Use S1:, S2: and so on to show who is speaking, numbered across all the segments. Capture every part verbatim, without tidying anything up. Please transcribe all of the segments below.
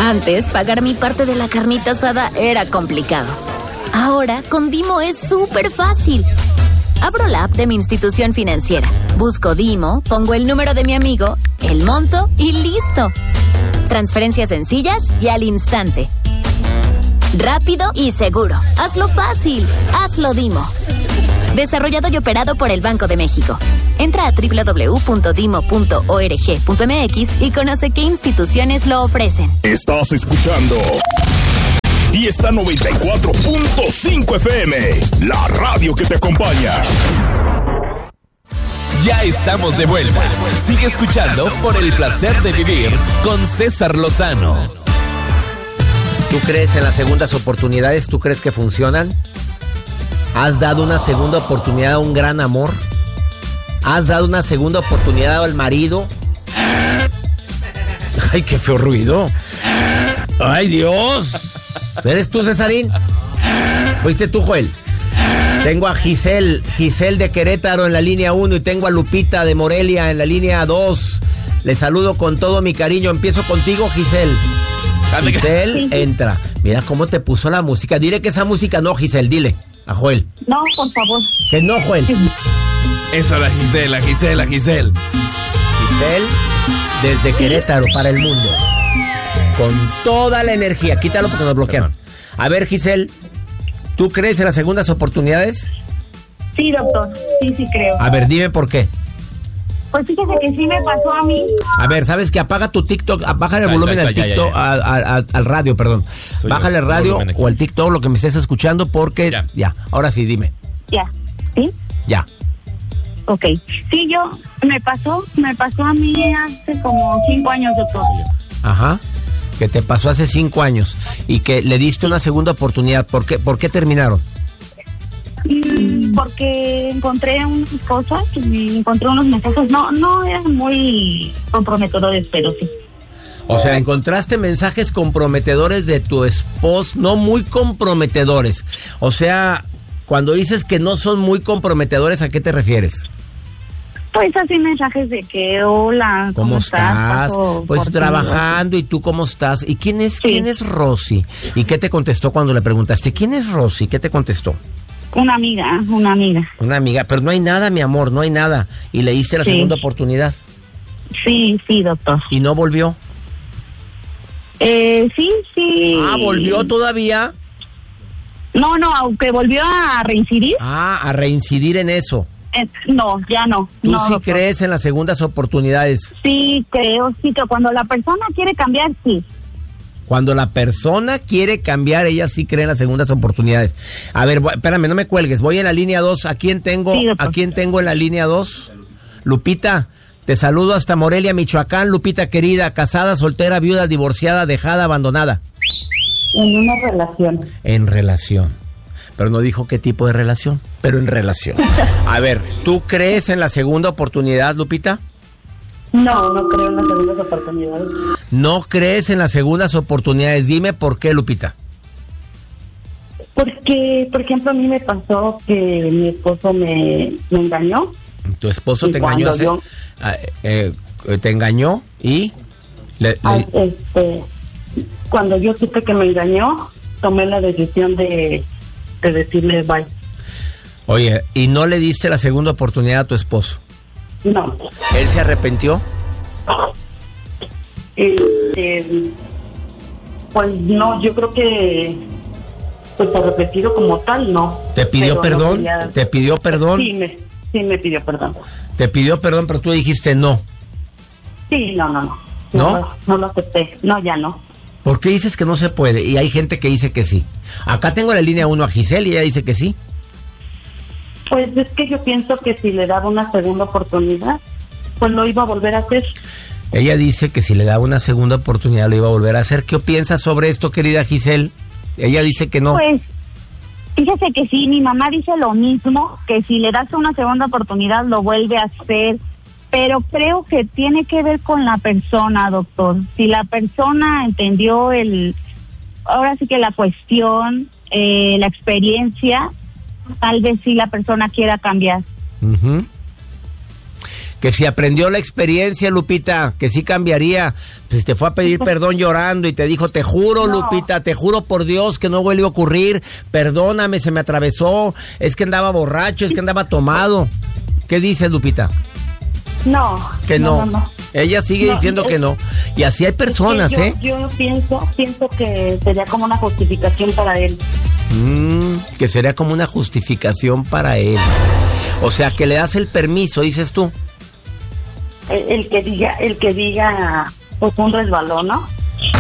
S1: Antes, pagar mi parte de la carnita asada era complicado. Ahora, con Dimo es súper fácil. Abro la app de mi institución financiera, busco Dimo, pongo el número de mi amigo, el monto y listo. Transferencias sencillas y al instante. Rápido y seguro. Hazlo fácil. Hazlo Dimo. Desarrollado y operado por el Banco de México. Entra a doble u doble u doble u punto dimo punto org punto m x y conoce qué instituciones lo ofrecen.
S2: Estás escuchando Fiesta noventa y cuatro punto cinco F M, la radio que te acompaña.
S3: Ya estamos de vuelta. Sigue escuchando Por el placer de vivir con César Lozano.
S4: ¿Tú crees en las segundas oportunidades? ¿Tú crees que funcionan? ¿Has dado una segunda oportunidad a un gran amor? ¿Has dado una segunda oportunidad al marido? Ay, qué feo ruido. Ay, Dios. ¿Eres tú, Cesarín? ¿Fuiste tú, Joel? Tengo a Giselle, Giselle de Querétaro en la línea uno y tengo a Lupita de Morelia en la línea dos. Les saludo con todo mi cariño. Empiezo contigo, Giselle. Giselle, entra. Mira cómo te puso la música. Dile que esa música no, Giselle, dile a Joel.
S5: No, por favor.
S4: Que no, Joel.
S3: Esa la Giselle, la Giselle, la Giselle.
S4: Giselle, desde Querétaro para el mundo. Con toda la energía. Quítalo porque nos bloquearon. A ver, Giselle, ¿tú crees en las segundas oportunidades?
S5: Sí, doctor. Sí, sí creo.
S4: A ver, dime por qué.
S5: Pues fíjese que sí me pasó a mí.
S4: A ver, ¿sabes qué? Apaga tu TikTok, baja el volumen al TikTok, al, al, al radio, perdón. Bájale el radio o el TikTok, lo que me estés escuchando, porque ya. ya. Ahora sí, dime.
S5: Ya. ¿Sí?
S4: Ya.
S5: Ok. Sí, yo, me pasó, me pasó a mí hace como cinco años, doctor.
S4: Ajá. Que te pasó hace cinco años y que le diste una segunda oportunidad. ¿Por qué, por qué terminaron?
S5: Porque encontré unas cosas, encontré unos mensajes, no, no eran muy comprometedores, pero sí.
S4: O sea, encontraste mensajes comprometedores de tu esposo, no muy comprometedores. O sea, cuando dices que no son muy comprometedores, ¿a qué te refieres?
S5: Pues así mensajes de que, hola, ¿cómo, ¿Cómo estás?
S4: estás? Pues trabajando, ¿y tú cómo estás? ¿Y quién es, sí. quién es Rosy? ¿Y qué te contestó cuando le preguntaste? ¿Quién es Rosy? ¿Qué te contestó?
S5: Una amiga, una amiga.
S4: Una amiga, pero no hay nada, mi amor, no hay nada. ¿Y le diste la sí. segunda oportunidad?
S5: Sí, sí, doctor.
S4: ¿Y no volvió?
S5: Eh, sí, sí.
S4: Ah, ¿volvió todavía?
S5: No, no, aunque volvió a reincidir.
S4: Ah, a reincidir en eso.
S5: Eh, no, ya no.
S4: ¿Tú
S5: no,
S4: sí
S5: doctor.
S4: crees en las segundas oportunidades?
S5: Sí, creo, sí, que cuando la persona quiere cambiar, sí.
S4: Cuando la persona quiere cambiar, ella sí cree en las segundas oportunidades. A ver, voy, espérame, no me cuelgues. Voy en la línea dos. ¿A quién tengo? Sí, ¿A quién tengo en la línea dos? Lupita, te saludo hasta Morelia, Michoacán. Lupita querida, casada, soltera, viuda, divorciada, dejada, abandonada.
S5: En una relación.
S4: En relación. Pero no dijo qué tipo de relación, pero en relación. A ver, ¿tú crees en la segunda oportunidad, Lupita?
S5: No, no creo en las segundas oportunidades.
S4: ¿No crees en las segundas oportunidades? Dime por qué, Lupita.
S5: Porque, por ejemplo, a mí me pasó que mi esposo me, me engañó.
S4: ¿Tu esposo te engañó? Hace, yo, eh, eh, ¿Te engañó y...? Le, le...
S5: Ah, este, cuando yo supe que me engañó, tomé la decisión de, de decirle bye.
S4: Oye, ¿y no le diste la segunda oportunidad a tu esposo?
S5: No.
S4: ¿Él se arrepintió?
S5: Este, pues no, yo creo que pues arrepentido como tal, no.
S4: ¿Te pidió pero perdón? No quería... ¿Te pidió perdón?
S5: Sí me, sí me pidió perdón.
S4: ¿Te pidió perdón, pero tú dijiste no?
S5: Sí, no, no, no.
S4: ¿No?
S5: No, no lo acepté. No, ya no.
S4: ¿Por qué dices que no se puede? Y hay gente que dice que sí. Acá tengo la línea uno a Giselle y ella dice que sí.
S5: Pues es que yo pienso que si le daba una segunda oportunidad, pues lo iba a volver a hacer.
S4: Ella dice que si le daba una segunda oportunidad lo iba a volver a hacer. ¿Qué piensas sobre esto, querida Giselle? Ella dice que no.
S5: Pues, fíjese que sí, mi mamá dice lo mismo, que si le das una segunda oportunidad lo vuelve a hacer, pero creo que tiene que ver con la persona, doctor. Si la persona entendió el, ahora sí que la cuestión, eh, la experiencia, tal vez sí la persona quiera cambiar.
S4: Uh-huh. que si aprendió la experiencia, Lupita, que sí cambiaría. Pues te fue a pedir perdón llorando y te dijo, te juro, no. Lupita, te juro por Dios que no vuelve a ocurrir. Perdóname, se me atravesó. Es que andaba borracho, es que andaba tomado. ¿Qué dices, Lupita?
S5: No.
S4: Que no.
S5: no, no, no.
S4: Ella sigue no, diciendo es, que no. Y así hay personas,
S5: es que
S4: ¿eh?
S5: yo, Yo pienso, pienso que sería como una justificación para él.
S4: Mm, que sería como una justificación para él. O sea, que le das el permiso, dices tú.
S5: El, el que diga, el que diga, pues un resbalón, ¿no?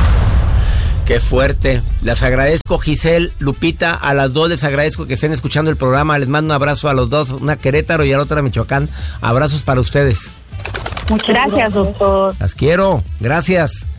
S4: Qué fuerte. Les agradezco, Giselle, Lupita, a las dos les agradezco que estén escuchando el programa. Les mando un abrazo a los dos, una a Querétaro y a la otra a Michoacán. Abrazos para ustedes.
S5: Muchas gracias, doctor.
S4: Las quiero. Gracias.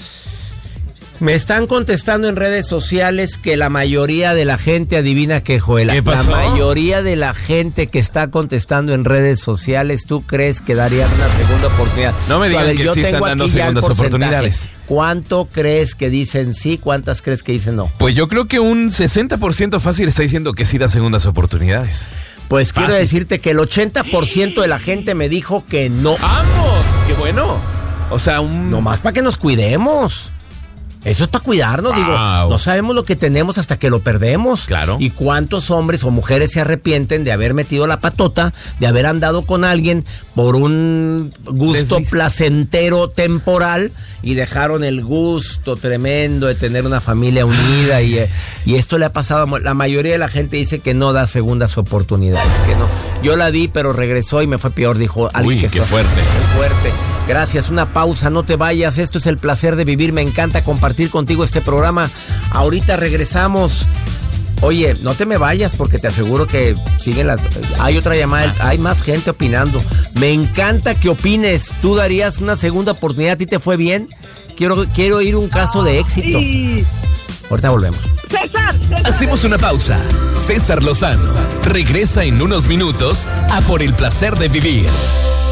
S4: Me están contestando en redes sociales que la mayoría de la gente adivina que, Joel.
S3: ¿Qué pasó?
S4: La mayoría de la gente que está contestando en redes sociales, ¿tú crees que darían una segunda oportunidad?
S3: No me digan
S4: ver,
S3: que
S4: yo
S3: sí
S4: tengo
S3: están dando
S4: aquí ya el
S3: segundas
S4: porcentaje.
S3: oportunidades.
S4: ¿Cuánto crees que dicen sí? ¿Cuántas crees que dicen no?
S3: Pues yo creo que un sesenta por ciento fácil está diciendo que sí da segundas oportunidades.
S4: Pues
S3: Fácil.
S4: Quiero decirte que el ochenta por ciento de la gente me dijo que no.
S3: ¡Vamos! ¡Qué bueno! O sea, un...
S4: Nomás para que nos cuidemos. Eso es para cuidarnos,
S3: wow.
S4: digo, no sabemos lo que tenemos hasta que lo perdemos.
S3: Claro.
S4: Y cuántos hombres o mujeres se arrepienten de haber metido la patota, de haber andado con alguien por un gusto
S3: Desliz.
S4: placentero temporal y dejaron el gusto tremendo de tener una familia unida y, y esto le ha pasado a la mayoría de la gente. Dice que no da segundas oportunidades, que no. Yo la di, pero regresó y me fue peor, dijo alguien.
S3: Uy,
S4: que
S3: qué
S4: está
S3: fuerte.
S4: muy fuerte. Gracias, una pausa, no te vayas. Esto es El Placer de Vivir. Me encanta compartir contigo este programa. Ahorita regresamos. Oye, no te me vayas porque te aseguro que siguen las... Hay otra llamada, hay más gente opinando. Me encanta que opines. ¿Tú darías una segunda oportunidad? ¿A ti te fue bien? Quiero, quiero oír un caso de éxito.
S5: Sí.
S4: Ahorita volvemos.
S5: César, César.
S3: Hacemos una pausa. César Lozano regresa en unos minutos a Por el Placer de Vivir.